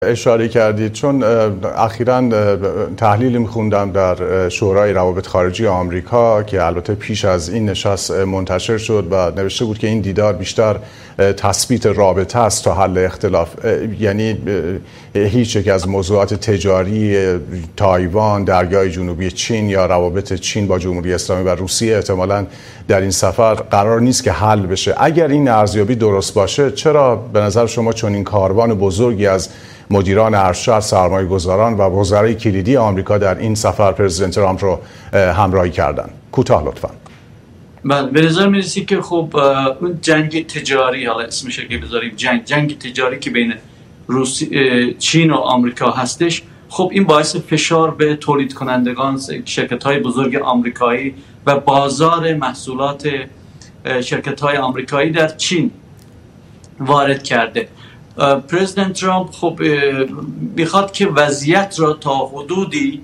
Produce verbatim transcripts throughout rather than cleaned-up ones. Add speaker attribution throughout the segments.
Speaker 1: اشاره کردید، چون اخیراً تحلیلی می‌خوندم در شورای روابط خارجی آمریکا که البته پیش از این نشست منتشر شد و نوشته بود که این دیدار بیشتر تثبیت رابطه است تا حل اختلاف. یعنی هیچ یک از موضوعات تجاری تایوان، دریای جنوبی چین یا روابط چین با جمهوری اسلامی و روسیه احتمالاً در این سفر قرار نیست که حل بشه. اگر این ارزیابی درست باشه، چرا به نظر شما چون این کاروان بزرگی از مدیران ارشد، سرمایه‌گذاران و وزرای کلیدی آمریکا در این سفر پرزیدنت ترامپ رو همراهی کردن؟ کوتاه لطفاً.
Speaker 2: بله، به نظر میرسه که خب اون جنگ تجاری، حالا اسمش که بذاریم جنگ جنگ تجاری که بین روسیه، چین و آمریکا هستش، خب این باعث فشار به تولید کنندگان، شرکت‌های بزرگ آمریکایی و بازار محصولات شرکت‌های آمریکایی در چین وارد کرده. پرزیدنت ترامپ خب میخواد که وضعیت را تا حدودی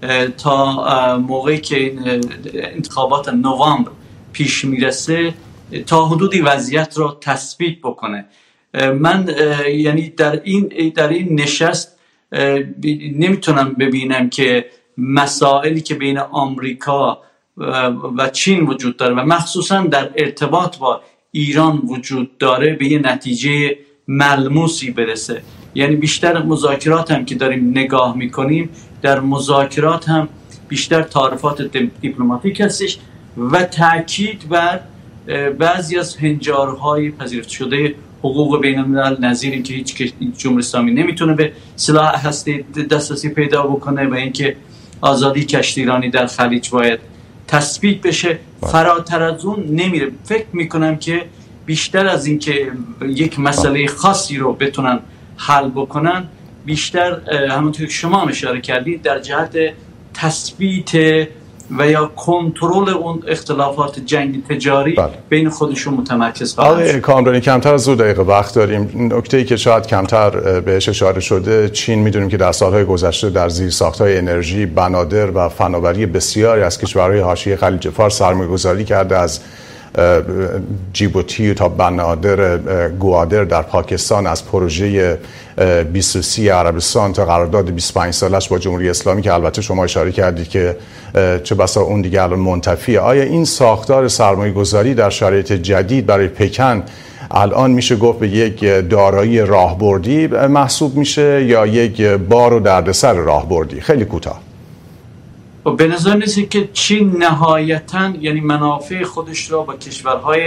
Speaker 2: تا موقعی که انتخابات نوامبر پیش میرسه تا حدودی وضعیت را تثبیت بکنه. من یعنی در این در این نشست نمیتونم ببینم که مسائلی که بین آمریکا و چین وجود داره و مخصوصا در ارتباط با ایران وجود داره به یه نتیجه ملموسی برسه. یعنی بیشتر مذاکرات هم که داریم نگاه میکنیم، در مذاکرات هم بیشتر تعارفات دیپلماتیک هستش و تاکید بر بعضی از هنجارهای پذیرفته شده حقوق بین الملل، نظیر اینکه هیچ جمهوری اسلامی نمیتونه به سلاح هسته دسترسی پیدا بکنه و اینکه آزادی کشتیرانی در خلیج باید تثبیت بشه. فراتر از اون نمیره. فکر میکنم که بیشتر از اینکه یک مسئله خاصی رو بتونن حل بکنن، بیشتر همونطور که شما اشاره کردید در جهت تثبیت و یا کنترل اون اختلافات جنگ تجاری بله. بین خودشون متمرکز خواهند شد. آقای
Speaker 1: کامرانی، کمتر از دو دقیقه وقت داریم. نکته‌ای که شاید کمتر بهش اشاره شده، چین میدونیم که در سالهای گذشته در زیرساخت‌های انرژی، بنادر و فناوری بسیاری از کشورهای حاشیه خلیج فارس سرمایه‌گذاری کرده، از جیبوتی تا بنادر گوادر در پاکستان، از پروژه بیست و سه عربستان تا قرارداد بیست و پنج سالش با جمهوری اسلامی که البته شما اشاره کردید که چه بسا اون دیگه الان منتفیه. آیا این ساختار سرمایه گذاری در شرایط جدید برای پکن الان میشه گفت به یک دارایی راهبردی محسوب میشه یا یک بار و دردسر راهبردی؟ خیلی کوتاه.
Speaker 2: به نظر میاد که چین نهایتاً یعنی منافع خودش را با کشورهای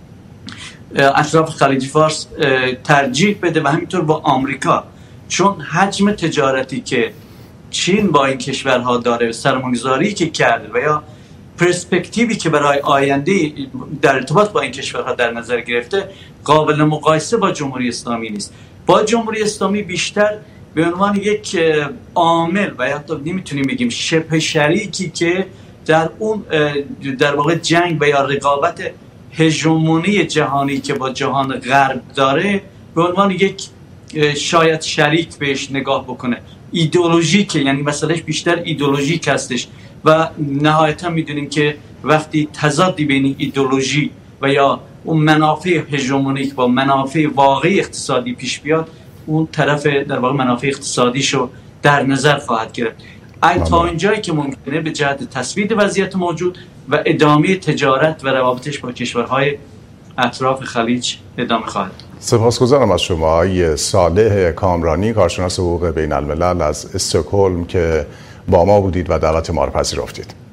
Speaker 2: اطراف خلیج فارس ترجیح بده و همینطور با آمریکا، چون حجم تجارتی که چین با این کشورها داره، سرمایه‌گذاری که کرده و یا پرسپکتیوی که برای آینده در ارتباط با این کشورها در نظر گرفته، قابل مقایسه با جمهوری اسلامی نیست. با جمهوری اسلامی بیشتر به عنوان یک عامل و یا حتی نمیتونیم بگیم شبه شریکی که در اون در واقع جنگ و یا رقابت هژمونی جهانی که با جهان غرب داره، به عنوان یک شاید شریک بهش نگاه بکنه. ایدئولوژیکه، یعنی مسئلهش بیشتر ایدئولوژیک هستش و نهایتا میدونیم که وقتی تضادی بین ایدئولوژی و یا اون منافع هژمونیک با منافع واقعی اقتصادی پیش بیاد، اون طرف در واقع منافع اقتصادیشو در نظر خواهد گرفت. ای تا اینجایی که ممکنه به جهت تثبیت وضعیت موجود و ادامه تجارت و روابطش با کشورهای اطراف خلیج ادامه خواهد.
Speaker 1: سپاسگزارم از شما آقای صالح کامرانی، کارشناس حقوق بین الملل از استکهلم که با ما بودید و دعوت ما رو پذیرفتید.